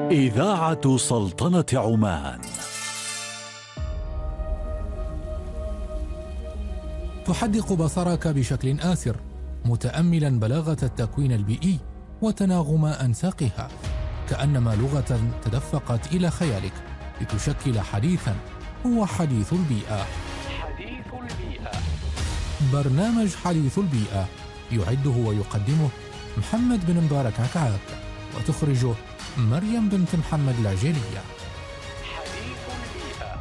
إذاعة سلطنة عمان. تحدق بصرك بشكل آسر متأملا بلاغة التكوين البيئي وتناغم أنساقها، كأنما لغة تدفقت إلى خيالك لتشكل حديثا هو حديث البيئة. حديث البيئة، برنامج حديث البيئة يعده ويقدمه محمد بن مبارك عكعاك، وتخرجه مريم بنت محمد العجيلية. حديث البيئة.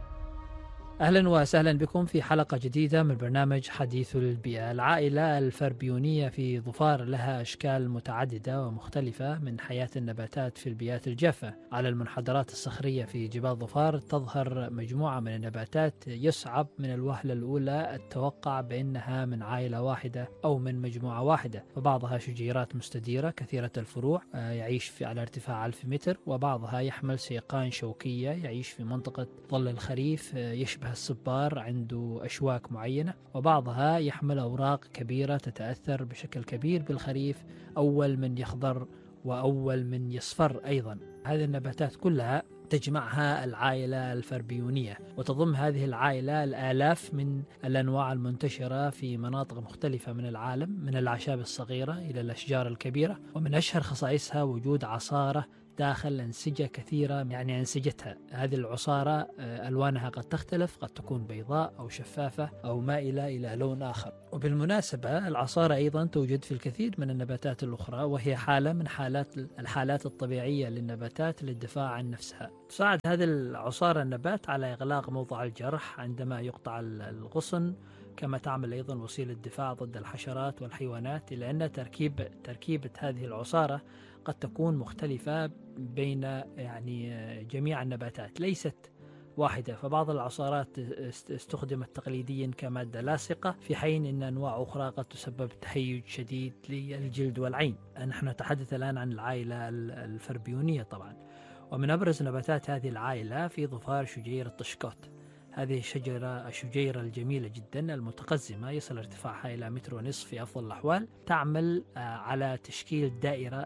أهلا وسهلا بكم في حلقة جديدة من برنامج حديث البيئة. العائلة الفربيونية في ظفار لها أشكال متعددة ومختلفة من حياة النباتات في البيئات الجافة. على المنحدرات الصخرية في جبال ظفار تظهر مجموعة من النباتات يصعب من الوهلة الأولى التوقع بأنها من عائلة واحدة أو من مجموعة واحدة، فبعضها شجيرات مستديرة كثيرة الفروع يعيش على ارتفاع 1000 متر، وبعضها يحمل سيقان شوكية يعيش في منطقة ظل الخريف يشبه الصبار عنده أشواك معينة، وبعضها يحمل أوراق كبيرة تتأثر بشكل كبير بالخريف، أول من يخضر وأول من يصفر أيضا. هذه النباتات كلها تجمعها العائلة الفربيونية، وتضم هذه العائلة الآلاف من الأنواع المنتشرة في مناطق مختلفة من العالم، من الأعشاب الصغيرة إلى الأشجار الكبيرة. ومن أشهر خصائصها وجود عصارة داخل أنسجة كثيرة، يعني أنسجتها هذه العصارة ألوانها قد تختلف، قد تكون بيضاء أو شفافة أو مائلة إلى لون آخر. وبالمناسبة العصارة أيضا توجد في الكثير من النباتات الأخرى، وهي حالة من الحالات الطبيعية للنباتات للدفاع عن نفسها. تساعد هذه العصارة النبات على إغلاق موضع الجرح عندما يقطع الغصن، كما تعمل أيضا وسيلة دفاع ضد الحشرات والحيوانات، إلا أن تركيبة هذه العصارة قد تكون مختلفة بين جميع النباتات، ليست واحدة. فبعض العصارات استخدمت تقليديا كمادة لاصقة، في حين أن أنواع أخرى قد تسبب تهيج شديد للجلد والعين. نحن نتحدث الآن عن العائلة الفربيونية طبعا. ومن أبرز نباتات هذه العائلة في ظفار شجيرة طشكوت. هذه الشجيرة الجميلة جدا المتقزمة يصل ارتفاعها إلى 1.5 متر في أفضل الأحوال، تعمل على تشكيل دائرة،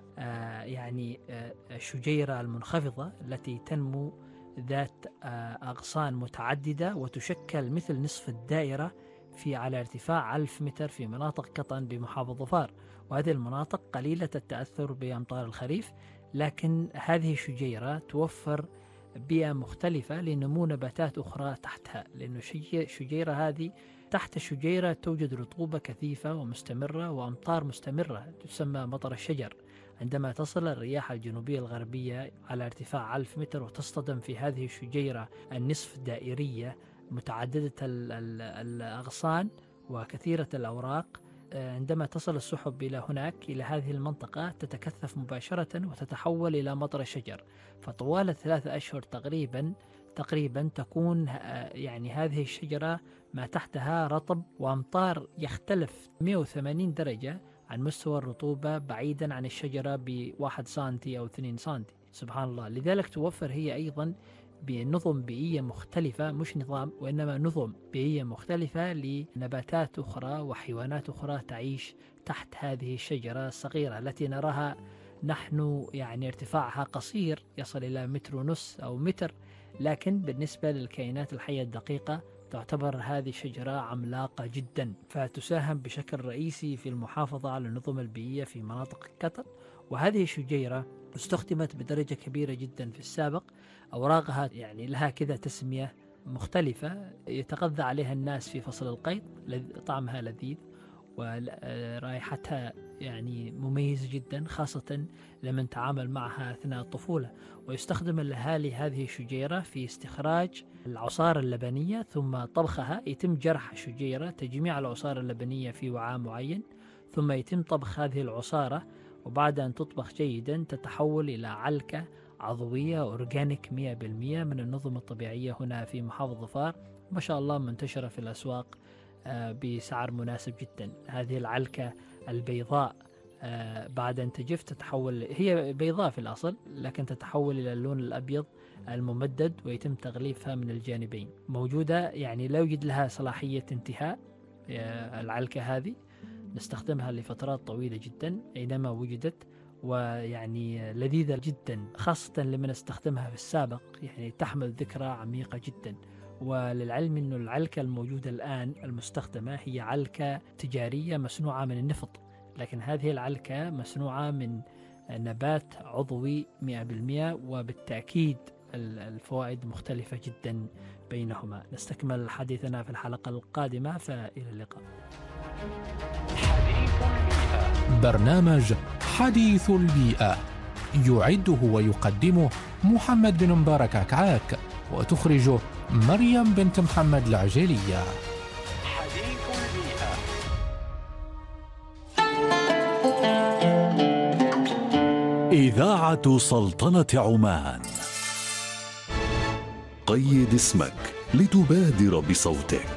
الشجيرة المنخفضة التي تنمو ذات أغصان متعددة وتشكل مثل نصف الدائرة على ارتفاع 1000 متر في مناطق قطن بمحافظة ظفار. وهذه المناطق قليلة التأثر بأمطار الخريف، لكن هذه الشجيرة توفر بيئة مختلفة لنمو نباتات أخرى تحتها، لأن الشجيرة هذه تحت الشجيرة توجد رطوبة كثيفة ومستمرة وأمطار مستمرة تسمى مطر الشجر. عندما تصل الرياح الجنوبية الغربية على ارتفاع 1000 متر وتصطدم في هذه الشجيرة النصف دائرية متعددة الأغصان وكثيرة الأوراق، عندما تصل السحب إلى هذه المنطقة تتكثف مباشرة وتتحول إلى مطر الشجر. فطوال 3 أشهر تقريبا تكون هذه الشجرة ما تحتها رطب وأمطار يختلف 180 درجة عن مستوى الرطوبة بعيدا عن الشجرة ب1 سنتي أو 2 سنتي. سبحان الله. لذلك توفر هي أيضا بنظم بيئية مختلفة، مش نظام وإنما نظم بيئية مختلفة لنباتات أخرى وحيوانات أخرى تعيش تحت هذه الشجرة الصغيرة التي نراها نحن ارتفاعها قصير يصل إلى 1.5 متر أو متر، لكن بالنسبة للكائنات الحية الدقيقة تعتبر هذه الشجرة عملاقة جدا، فتساهم بشكل رئيسي في المحافظة على النظم البيئية في مناطق قطر. وهذه الشجيرة استخدمت بدرجة كبيرة جدا في السابق. أوراقها لها كذا تسمية مختلفة يتغذى عليها الناس في فصل القيض، طعمها لذيذ ورائحتها مميز جدا، خاصة لمن تعامل معها أثناء الطفولة. ويستخدم الأهالي هذه الشجيرة في استخراج العصارة اللبنية ثم طبخها. يتم جرح الشجيرة، تجميع العصارة اللبنية في وعاء معين، ثم يتم طبخ هذه العصارة، وبعد أن تطبخ جيدا تتحول إلى علكة عضوية أورجانيك 100% من النظم الطبيعية هنا في محافظة ظفار، ما شاء الله منتشرة في الأسواق بسعر مناسب جدا. هذه العلكة البيضاء بعد أن تجف تتحول، هي بيضاء في الأصل لكن تتحول إلى اللون الأبيض الممدد، ويتم تغليفها من الجانبين. موجودة لا يوجد لها صلاحية انتهاء. العلكة هذه نستخدمها لفترات طويلة جدا أينما وجدت، ويعني لذيذة جدا، خاصة لمن استخدمها في السابق، يعني تحمل ذكرى عميقة جدا. وللعلم أن العلكة الموجودة الآن المستخدمة هي علكة تجارية مصنوعة من النفط، لكن هذه العلكة مصنوعة من نبات عضوي 100%، وبالتأكيد الفوائد مختلفة جدا بينهما. نستكمل حديثنا في الحلقة القادمة، فإلى اللقاء. حديث البيئة. برنامج حديث البيئة يعده ويقدمه محمد بن مبارك عكعاك، وتخرجه مريم بنت محمد العجيلية. حديث البيئة. إذاعة سلطنة عمان. قيد اسمك لتبادر بصوتك.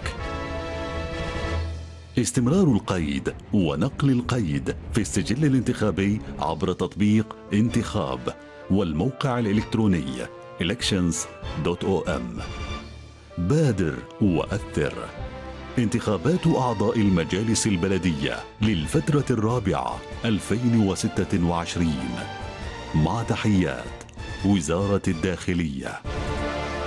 استمرار القيد ونقل القيد في السجل الانتخابي عبر تطبيق انتخاب والموقع الإلكتروني elections.om. بادر وأثر. انتخابات أعضاء المجالس البلدية للفترة الرابعة 2026. مع تحيات وزارة الداخلية.